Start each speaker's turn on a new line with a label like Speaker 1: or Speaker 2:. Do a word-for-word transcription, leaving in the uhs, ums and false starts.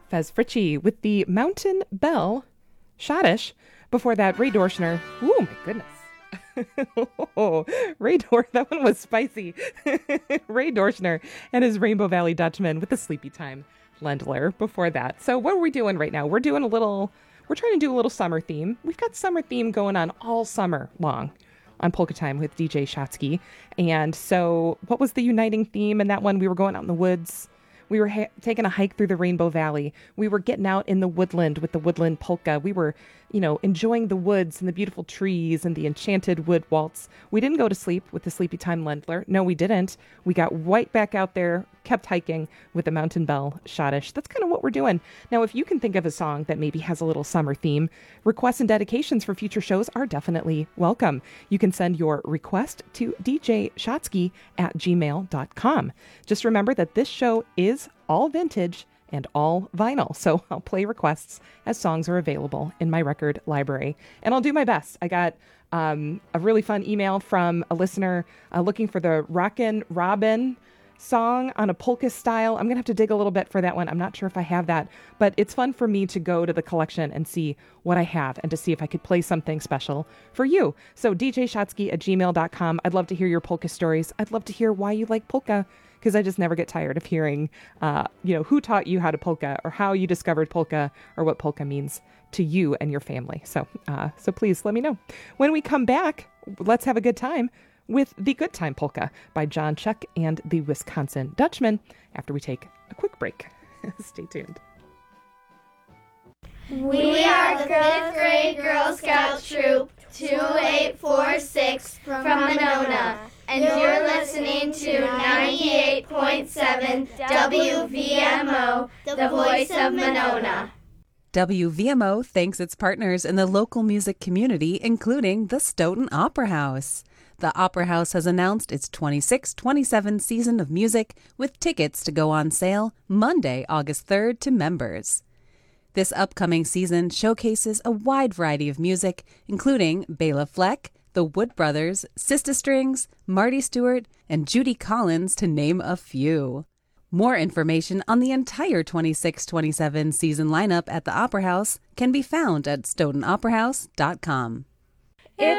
Speaker 1: Fez Fritchie with the Mountain Bell Schottish. Before that, Ray Dorschner. Oh, my goodness. oh, Ray Dor, that one was spicy. Ray Dorschner and his Rainbow Valley Dutchman with the Sleepy Time Ländler before that. So what are we doing right now? We're doing a little, we're trying to do a little summer theme. We've got summer theme going on all summer long on Polka Time with D J Shotsky. And so what was the uniting theme in that one? We were going out in the woods. We were ha- taking a hike through the Rainbow Valley. We were getting out in the woodland with the woodland polka. We were, you know, enjoying the woods and the beautiful trees and the enchanted wood waltz. We didn't go to sleep with the Sleepy Time Ländler. No, we didn't. We got right back out there, kept hiking with the Mountain Bell Schottish. That's kind of what we're doing. Now, if you can think of a song that maybe has a little summer theme, requests and dedications for future shows are definitely welcome. You can send your request to d j shotsky at gmail dot com. Just remember that this show is all vintage and all vinyl. So I'll play requests as songs are available in my record library. And I'll do my best. I got um, a really fun email from a listener uh, looking for the Rockin' Robin song on a polka style. I'm going to have to dig a little bit for that one. I'm not sure if I have that, but it's fun for me to go to the collection and see what I have and to see if I could play something special for you. So d j shotsky at gmail dot com. I'd love to hear your polka stories. I'd love to hear why you like polka, because I just never get tired of hearing, uh, you know, who taught you how to polka or how you discovered polka or what polka means to you and your family. So, uh, so please let me know. When we come back, let's have a good time with The Good Time Polka by John Chuck and the Wisconsin Dutchman after we take a quick break. Stay tuned.
Speaker 2: We are the fifth grade Girl Scout Troop two eight four six from Monona, and you're listening to ninety-eight point seven W V M O, the voice of Monona.
Speaker 3: W V M O thanks its partners in the local music community, including the Stoughton Opera House. The Opera House has announced its twenty-six twenty-seven season of music with tickets to go on sale Monday, August third to members. This upcoming season showcases a wide variety of music, including Bela Fleck, the Wood Brothers, Sista Strings, Marty Stewart, and Judy Collins, to name a few. More information on the entire twenty-six twenty-seven season lineup at the Opera House can be found at stoughton opera house dot com.